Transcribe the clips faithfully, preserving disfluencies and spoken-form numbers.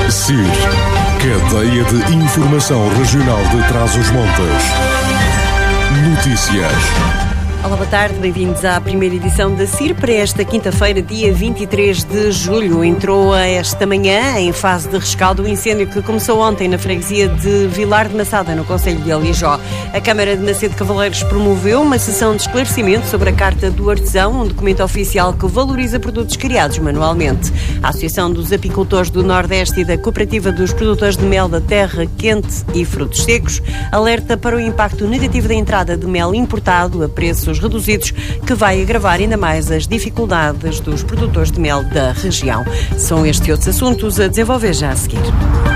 C I R, Cadeia de Informação Regional de Trás-os-Montes. Notícias. Olá, boa tarde, bem-vindos à primeira edição da C I R para esta quinta-feira, dia vinte e três de julho. Entrou esta manhã em fase de rescaldo o incêndio que começou ontem na freguesia de Vilar de Massada, no concelho de Alijó. A Câmara de Macedo Cavaleiros promoveu uma sessão de esclarecimento sobre a Carta do Artesão, um documento oficial que valoriza produtos criados manualmente. A Associação dos Apicultores do Nordeste e da Cooperativa dos Produtores de Mel da Terra Quente e Frutos Secos alerta para o impacto negativo da entrada de mel importado a preços reduzidos, que vai agravar ainda mais as dificuldades dos produtores de mel da região. São estes e outros assuntos a desenvolver já a seguir.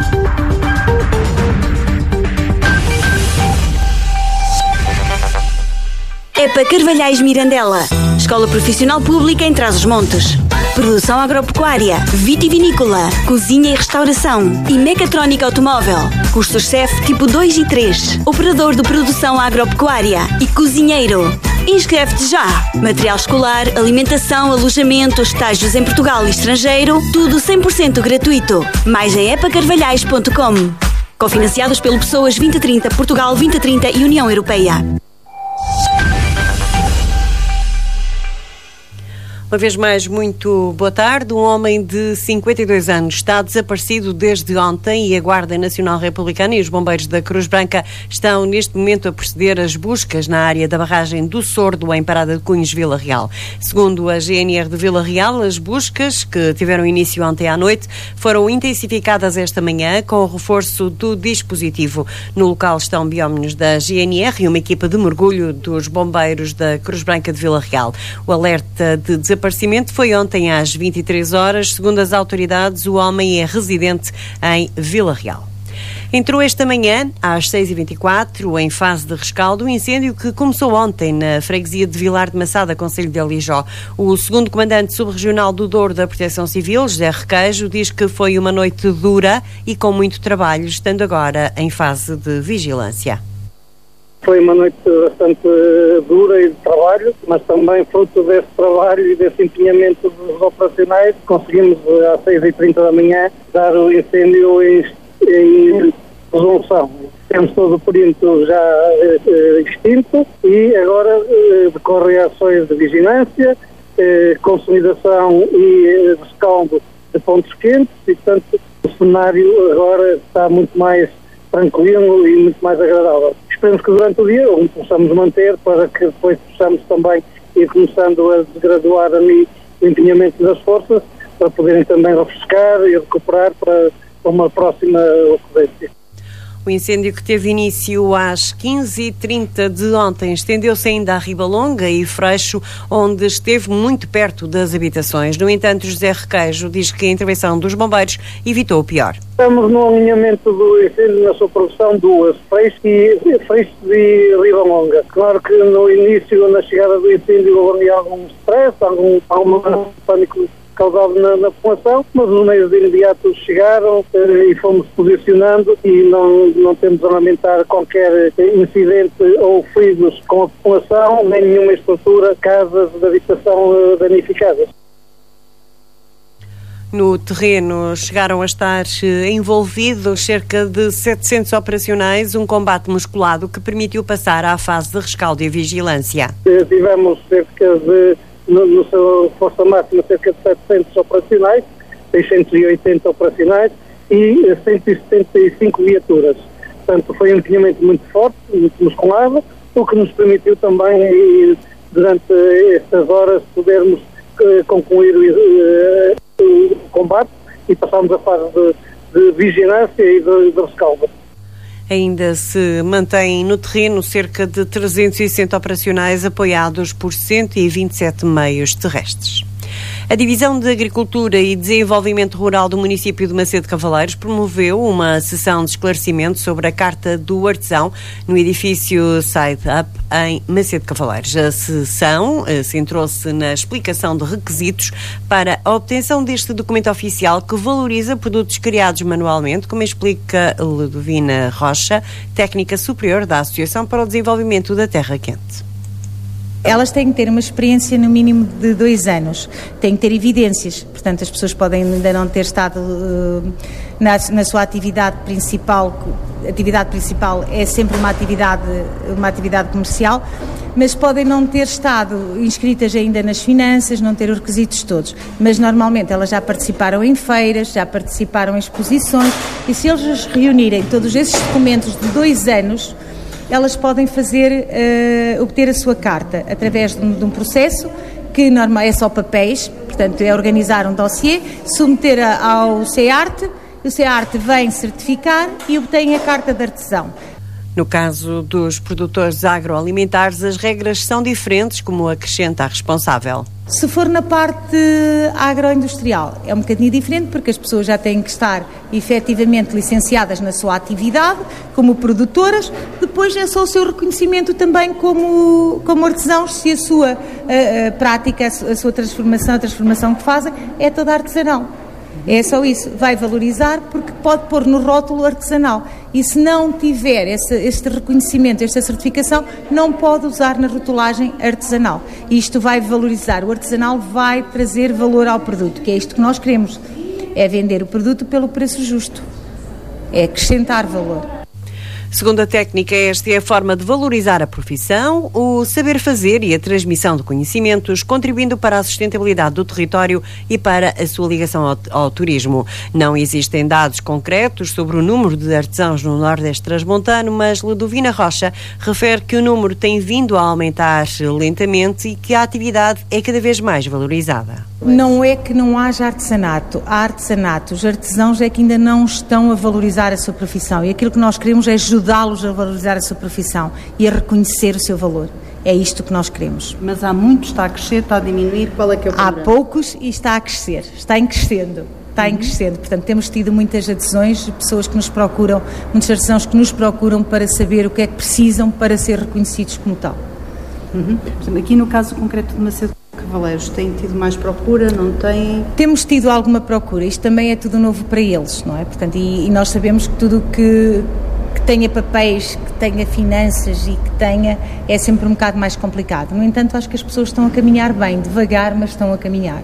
EPA Carvalhais Mirandela, Escola Profissional Pública em Trás-os-Montes. Produção agropecuária, vitivinícola, cozinha e restauração e mecatrónica automóvel. Cursos C E F tipo dois e três. Operador de produção agropecuária e cozinheiro. Inscreve-te já! Material escolar, alimentação, alojamento, estágios em Portugal e estrangeiro, tudo cem por cento gratuito. Mais em epa carvalhais ponto com. Cofinanciados pelo Pessoas vinte trinta, Portugal vinte trinta e União Europeia. Uma vez mais, muito boa tarde. Um homem de cinquenta e dois anos está desaparecido desde ontem e a Guarda Nacional Republicana e os bombeiros da Cruz Branca estão neste momento a proceder às buscas na área da barragem do Sordo, em Parada de Cunhos, Vila Real. Segundo a G N R de Vila Real, as buscas, que tiveram início ontem à noite, foram intensificadas esta manhã com o reforço do dispositivo. No local estão biómenos da G N R e uma equipa de mergulho dos bombeiros da Cruz Branca de Vila Real. O alerta de desaparecimento O desaparecimento foi ontem às vinte e três horas. Segundo as autoridades, o homem é residente em Vila Real. Entrou esta manhã, às seis e vinte e quatro, em fase de rescaldo, o incêndio que começou ontem na freguesia de Vilar de Massada, concelho de Alijó. O segundo comandante subregional do Douro da Proteção Civil, José Requeijo, diz que foi uma noite dura e com muito trabalho, estando agora em fase de vigilância. Foi uma noite bastante dura e de trabalho, mas também fruto desse trabalho e desse empenhamento dos operacionais, conseguimos às seis e trinta da manhã dar o incêndio em, em resolução. Temos todo o perímetro já eh, extinto e agora eh, decorrem ações de vigilância, eh, consolidação e rescaldo de pontos quentes e, portanto, o cenário agora está muito mais tranquilo e muito mais agradável. Esperemos que durante o dia o possamos manter para que depois possamos também ir começando a desgraduar ali o empenhamento das forças para poderem também refrescar e recuperar para uma próxima ocorrência. O incêndio, que teve início às quinze e trinta de ontem, estendeu-se ainda a Ribalonga e Freixo, onde esteve muito perto das habitações. No entanto, José Requeijo diz que a intervenção dos bombeiros evitou o pior. Estamos no alinhamento do incêndio na sua produção duas, Freixo e, Freixo e Ribalonga. Claro que no início, na chegada do incêndio, houve algum stress, algum, algum pânico causado na, na população, mas os meios de imediato chegaram eh, e fomos posicionando e não, não temos a lamentar qualquer incidente ou feridos com a população, nem nenhuma estrutura, casas de habitação eh, danificadas. No terreno chegaram a estar envolvidos cerca de setecentos operacionais, um combate musculado que permitiu passar à fase de rescaldo e vigilância. Eh, tivemos cerca de No, no seu força máxima, cerca de setecentos operacionais, seiscentos e oitenta operacionais e cento e setenta e cinco viaturas. Portanto, foi um empenhamento muito forte, muito musculado, o que nos permitiu também, durante estas horas, podermos eh, concluir eh, o combate e passarmos a fase de, de vigilância e de, de rescaldo. Ainda se mantém no terreno cerca de trezentos e sessenta operacionais apoiados por cento e vinte e sete meios terrestres. A Divisão de Agricultura e Desenvolvimento Rural do município de Macedo Cavaleiros promoveu uma sessão de esclarecimento sobre a Carta do Artesão no edifício Side Up em Macedo Cavaleiros. A sessão eh, centrou-se na explicação de requisitos para a obtenção deste documento oficial que valoriza produtos criados manualmente, como explica Ludovina Rocha, técnica superior da Associação para o Desenvolvimento da Terra Quente. Elas têm que ter uma experiência no mínimo de dois anos, têm que ter evidências, portanto as pessoas podem ainda não ter estado uh, na, na sua atividade principal. A atividade principal é sempre uma atividade, uma atividade comercial, mas podem não ter estado inscritas ainda nas finanças, não ter os requisitos todos, mas normalmente elas já participaram em feiras, já participaram em exposições, e se eles reunirem todos esses documentos de dois anos, elas podem fazer, uh, obter a sua carta através de um, de um processo que normal, é só papéis, portanto é organizar um dossiê, submeter a, ao SEARTE, o SEARTE vem certificar e obtém a carta de artesão. No caso dos produtores agroalimentares, as regras são diferentes, como acrescenta a responsável. Se for na parte agroindustrial, é um bocadinho diferente, porque as pessoas já têm que estar efetivamente licenciadas na sua atividade, como produtoras, depois é só o seu reconhecimento também como, como artesãos, se a sua a, a prática, a sua transformação, a transformação que fazem, é toda artesanal. É só isso, vai valorizar porque pode pôr no rótulo artesanal, e se não tiver esse, este reconhecimento, esta certificação, não pode usar na rotulagem artesanal. E isto vai valorizar, o artesanal vai trazer valor ao produto, que é isto que nós queremos, é vender o produto pelo preço justo, é acrescentar valor. Segundo a técnica, esta é a forma de valorizar a profissão, o saber fazer e a transmissão de conhecimentos, contribuindo para a sustentabilidade do território e para a sua ligação ao, ao turismo. Não existem dados concretos sobre o número de artesãos no Nordeste Transmontano, mas Ludovina Rocha refere que o número tem vindo a aumentar lentamente e que a atividade é cada vez mais valorizada. Não é que não haja artesanato, há artesanato. Os artesãos é que ainda não estão a valorizar a sua profissão, e aquilo que nós queremos é ajudá-los a valorizar a sua profissão e a reconhecer o seu valor. É isto que nós queremos. Mas há muitos, está a crescer, está a diminuir, qual é que é o problema? Há poucos e está a crescer, está em crescendo. Está em crescendo, portanto temos tido muitas adesões, pessoas que nos procuram, muitos artesãos que nos procuram para saber o que é que precisam para ser reconhecidos como tal. Uhum. Aqui no caso concreto de Macedo Cavaleiros, têm tido mais procura, não têm? Temos tido alguma procura, isto também é tudo novo para eles, não é? Portanto, e, e nós sabemos que tudo que, que tenha papéis, que tenha finanças e que tenha, é sempre um bocado mais complicado. No entanto, acho que as pessoas estão a caminhar bem, devagar, mas estão a caminhar.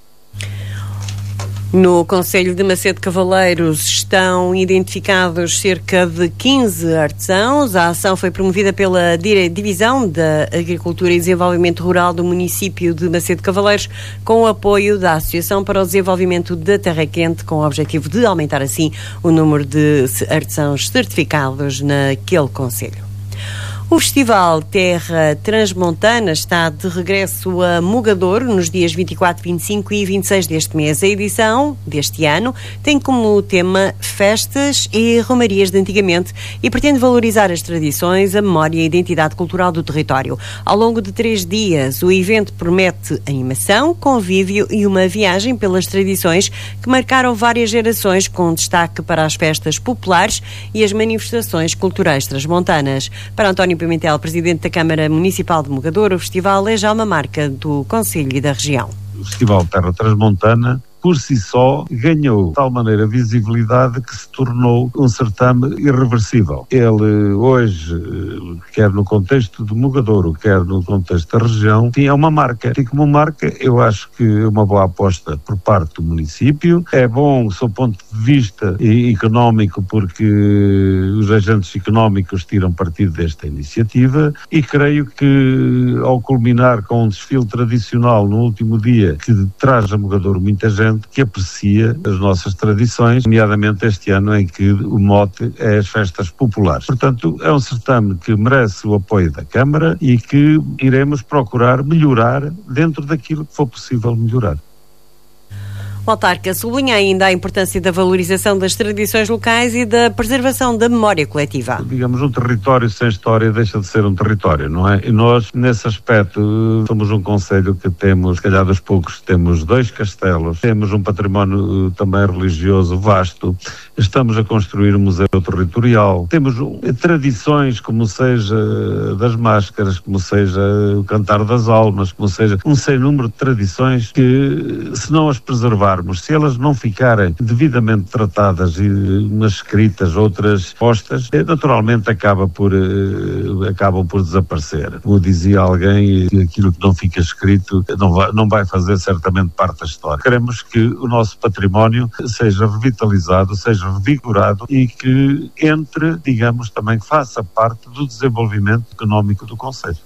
No Concelho de Macedo Cavaleiros estão identificados cerca de quinze artesãos. A ação foi promovida pela Divisão da Agricultura e Desenvolvimento Rural do município de Macedo Cavaleiros, com o apoio da Associação para o Desenvolvimento da Terra Quente, com o objetivo de aumentar assim o número de artesãos certificados naquele concelho. O Festival Terra Transmontana está de regresso a Mugadouro nos dias vinte e quatro, vinte e cinco e vinte e seis deste mês. A edição deste ano tem como tema festas e romarias de antigamente e pretende valorizar as tradições, a memória e a identidade cultural do território. Ao longo de três dias, o evento promete animação, convívio e uma viagem pelas tradições que marcaram várias gerações, com destaque para as festas populares e as manifestações culturais transmontanas. Para António Pimentel, presidente da Câmara Municipal de Mugadouro, o festival é já uma marca do concelho e da região. O Festival Terra Transmontana, por si só, ganhou de tal maneira visibilidade que se tornou um certame irreversível. Ele hoje, quer no contexto de Mugadouro, quer no contexto da região, tinha uma marca. E como marca, eu acho que é uma boa aposta por parte do município. É bom, sob o ponto de vista económico, porque os agentes económicos tiram partido desta iniciativa, e creio que, ao culminar com um desfile tradicional no último dia, que traz a Mugadouro muita gente que aprecia as nossas tradições, nomeadamente este ano em que o mote é as festas populares. Portanto, é um certame que merece o apoio da Câmara e que iremos procurar melhorar dentro daquilo que for possível melhorar. O autarca sublinha ainda a importância da valorização das tradições locais e da preservação da memória coletiva. Digamos, um território sem história deixa de ser um território, não é? E nós, nesse aspecto, somos um concelho que temos, se calhar dos poucos, temos dois castelos, temos um património também religioso vasto, estamos a construir um museu territorial, temos tradições, como seja das máscaras, como seja o cantar das almas, como seja um sem número de tradições que, se não as preservar, continuarmos, se elas não ficarem devidamente tratadas e umas escritas, outras postas, naturalmente acaba por, eh, acabam por desaparecer. Como dizia alguém, aquilo que não fica escrito não vai, não vai fazer certamente parte da história. Queremos que o nosso património seja revitalizado, seja revigorado e que entre, digamos, também que faça parte do desenvolvimento económico do concelho.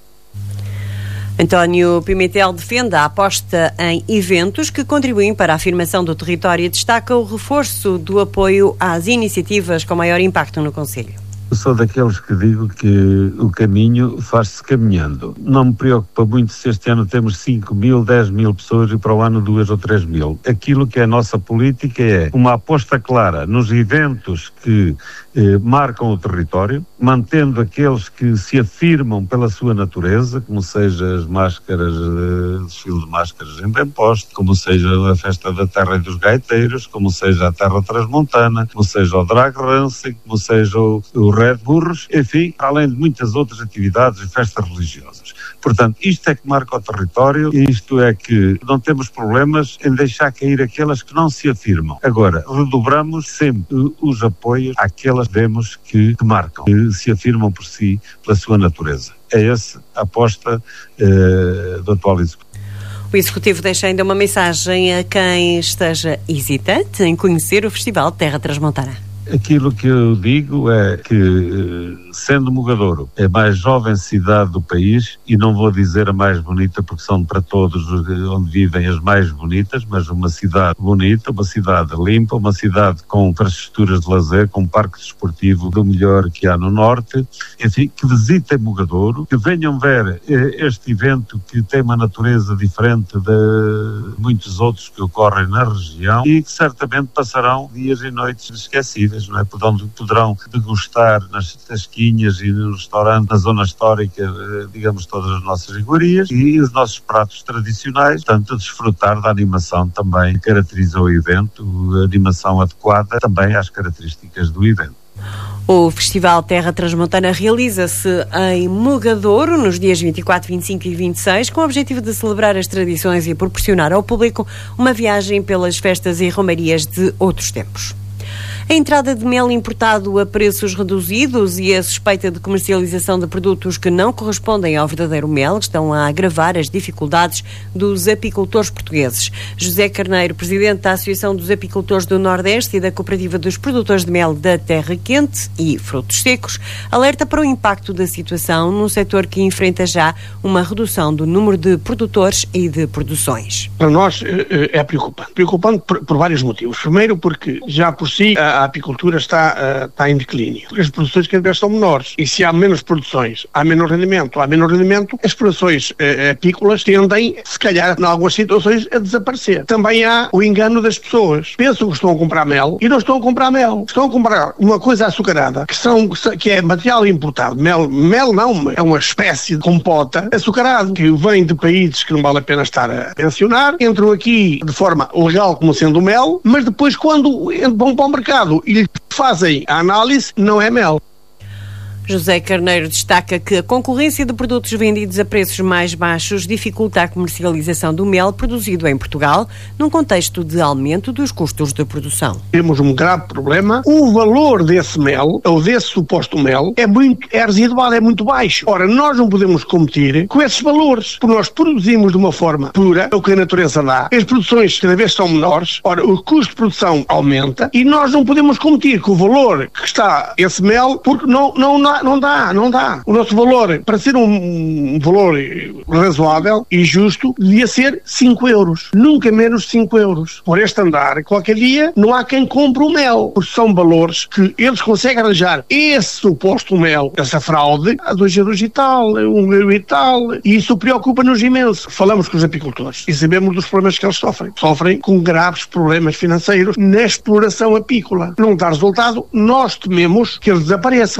António Pimentel defende a aposta em eventos que contribuem para a afirmação do território e destaca o reforço do apoio às iniciativas com maior impacto no concelho. Eu sou daqueles que digo que o caminho faz-se caminhando. Não me preocupa muito se este ano temos cinco mil, dez mil pessoas e para o ano duas ou três mil. Aquilo que é a nossa política é uma aposta clara nos eventos que eh, marcam o território, mantendo aqueles que se afirmam pela sua natureza, como seja as máscaras, eh, desfile de máscaras em bem posto, como seja a festa da terra e dos gaiteiros, como seja a terra transmontana, como seja o drag racing, como seja o, o Red Burros, enfim, além de muitas outras atividades e festas religiosas. Portanto, isto é que marca o território e isto é que não temos problemas em deixar cair aquelas que não se afirmam. Agora, redobramos sempre os apoios àquelas que vemos que, que marcam, que se afirmam por si, pela sua natureza. É essa a aposta eh, do atual Executivo. O Executivo deixa ainda uma mensagem a quem esteja hesitante em conhecer o Festival Terra Transmontana. Aquilo que eu digo é que, sendo Mogadouro a mais jovem cidade do país, e não vou dizer a mais bonita porque são para todos onde vivem as mais bonitas, mas uma cidade bonita, uma cidade limpa, uma cidade com infraestruturas de lazer, com um parque desportivo do melhor que há no norte, enfim, que visitem Mogadouro, que venham ver este evento que tem uma natureza diferente de muitos outros que ocorrem na região e que certamente passarão dias e noites esquecidas. Não é? Poderão, poderão degustar nas tasquinhas e no restaurante, na zona histórica, digamos, todas as nossas iguarias e os nossos pratos tradicionais, portanto, desfrutar da animação também que caracteriza o evento, a animação adequada também às características do evento. O Festival Terra Transmontana realiza-se em Mogadouro nos dias vinte e quatro, vinte e cinco e vinte e seis, com o objetivo de celebrar as tradições e proporcionar ao público uma viagem pelas festas e romarias de outros tempos. A entrada de mel importado a preços reduzidos e a suspeita de comercialização de produtos que não correspondem ao verdadeiro mel estão a agravar as dificuldades dos apicultores portugueses. José Carneiro, presidente da Associação dos Apicultores do Nordeste e da Cooperativa dos Produtores de Mel da Terra Quente e Frutos Secos, alerta para o impacto da situação num setor que enfrenta já uma redução do número de produtores e de produções. Para nós é preocupante. Preocupante por, por vários motivos. Primeiro porque já por si a A apicultura está, uh, está em declínio, porque as produções cada vez são menores e se há menos produções, há menos rendimento, há menos rendimento, as produções uh, apícolas tendem, se calhar, em algumas situações, a desaparecer. Também há o engano das pessoas. Pensam que estão a comprar mel e não estão a comprar mel. Estão a comprar uma coisa açucarada, que, são, que é material importado. Mel, mel não, é uma espécie de compota açucarado, que vem de países que não vale a pena estar a mencionar, entram aqui de forma legal como sendo mel, mas depois quando vão para o mercado e lhe fazem a análise, não é mel. José Carneiro destaca que a concorrência de produtos vendidos a preços mais baixos dificulta a comercialização do mel produzido em Portugal, num contexto de aumento dos custos de produção. Temos um grave problema. O valor desse mel, ou desse suposto mel, é muito é residual, é muito baixo. Ora, nós não podemos competir com esses valores, porque nós produzimos de uma forma pura, é o que a natureza dá. As produções cada vez são menores, ora, o custo de produção aumenta e nós não podemos competir com o valor que está esse mel, porque não, não, não Não dá, não dá. O nosso valor, para ser um, um valor razoável e justo, devia ser cinco euros. Nunca menos cinco euros. Por este andar, qualquer dia, não há quem compre o mel. Porque são valores que eles conseguem arranjar esse suposto mel, essa fraude, a dois euros e tal, um euro e tal. E isso preocupa-nos imenso. Falamos com os apicultores e sabemos dos problemas que eles sofrem. Sofrem com graves problemas financeiros na exploração apícola. Não dá resultado, nós tememos que eles desapareçam.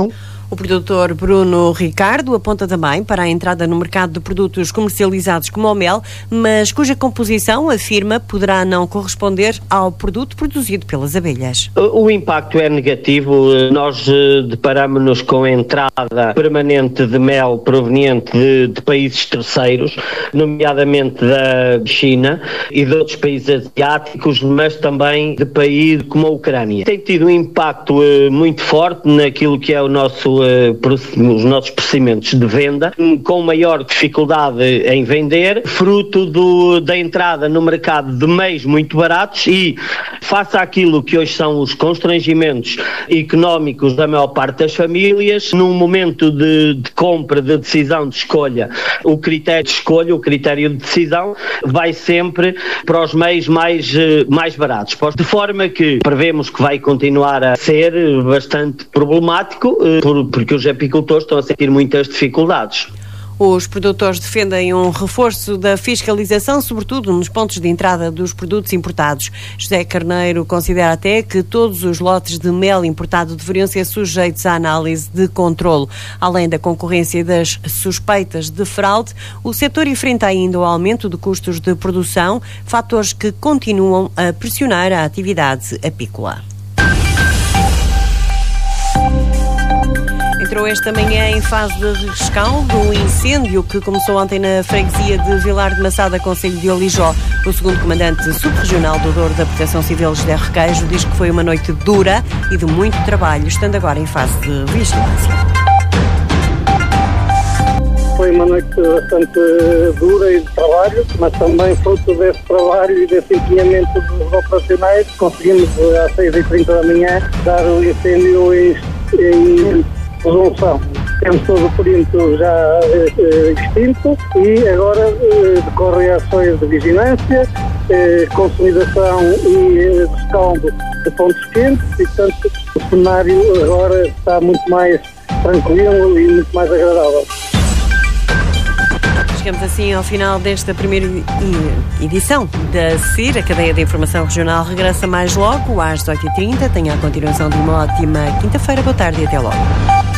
O produtor Bruno Ricardo aponta também para a entrada no mercado de produtos comercializados como o mel, mas cuja composição, afirma, poderá não corresponder ao produto produzido pelas abelhas. O impacto é negativo. Nós deparamos-nos com a entrada permanente de mel proveniente de, de países terceiros, nomeadamente da China e de outros países asiáticos, mas também de países como a Ucrânia. Tem tido um impacto muito forte naquilo que é o nosso os nossos procedimentos de venda, com maior dificuldade em vender, fruto do, da entrada no mercado de meios muito baratos e, face àquilo que hoje são os constrangimentos económicos da maior parte das famílias, num momento de, de compra, de decisão, de escolha, o critério de escolha, o critério de decisão, vai sempre para os meios mais, mais baratos. De forma que prevemos que vai continuar a ser bastante problemático, por porque os apicultores estão a sentir muitas dificuldades. Os produtores defendem um reforço da fiscalização, sobretudo nos pontos de entrada dos produtos importados. José Carneiro considera até que todos os lotes de mel importado deveriam ser sujeitos à análise de controlo. Além da concorrência e das suspeitas de fraude, o setor enfrenta ainda o aumento de custos de produção, fatores que continuam a pressionar a atividade apícola. Entrou esta manhã em fase de rescaldo um incêndio que começou ontem na freguesia de Vilar de Maçada, concelho de Olijó. O segundo comandante subregional do Douro da Proteção Civil, José Requeijo, diz que foi uma noite dura e de muito trabalho, estando agora em fase de vigilância. Foi uma noite bastante dura e de trabalho, mas também fruto desse trabalho e desse empenhamento dos operacionais, conseguimos às seis e trinta da manhã dar o incêndio em, em resolução. Temos todo o perímetro já eh, extinto e agora eh, decorrem ações de vigilância, eh, consolidação e rescaldo de pontos quentes e, portanto, o cenário agora está muito mais tranquilo e muito mais agradável. Chegamos assim ao final desta primeira edição da C I R, a cadeia de informação regional regressa mais logo às dezoito e trinta. Tenha a continuação de uma ótima quinta-feira. Boa tarde e até logo.